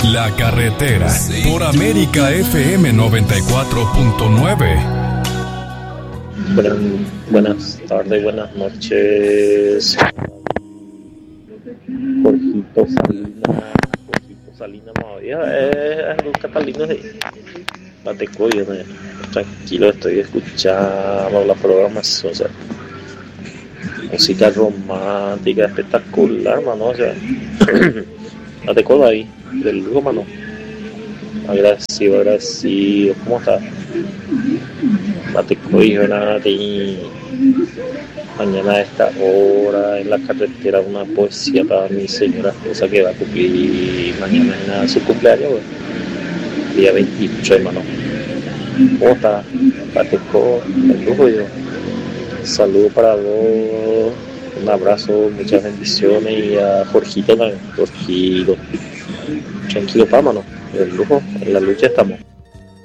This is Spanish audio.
La Carretera, por América FM 94.9. Buenas tardes, buenas noches. Jorgito Salinas Mavia, los catalinos de Batecoyo, tranquilo, estoy escuchando la programación, o sea, música romántica espectacular, mano, o sea, Batecoyo ahí, del lujo, mano, agradecido, ¿cómo estás? Batecoyo, y mañana a esta hora en la carretera una poesía para mi señora esposa que va a cumplir mañana su cumpleaños, bueno, día 28, hermano. ¿Cómo está? Bateco, el lujo yo. Saludos para vos, un abrazo, muchas bendiciones, y a Jorgito también. Jorgito, tranquilo, mano, el lujo, en la lucha estamos.